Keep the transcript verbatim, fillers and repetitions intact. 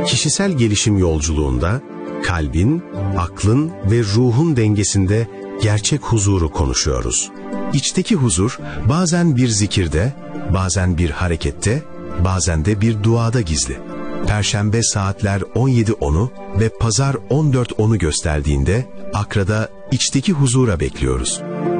Kişisel gelişim yolculuğunda kalbin, aklın ve ruhun dengesinde gerçek huzuru konuşuyoruz. İçteki huzur bazen bir zikirde, bazen bir harekette, bazen de bir duada gizli. Perşembe saatler on yedi onu ve pazar on dört onu gösterdiğinde Akra'da içteki huzura bekliyoruz.